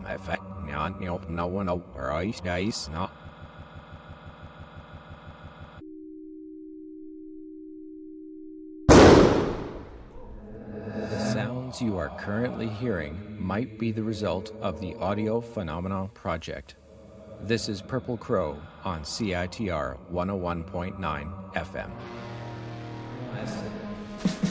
effect. No one right, guys. No. The sounds you are currently hearing might be the result of the Audio Phenomenon Project. This is Purple Crow on CITR 101.9 FM.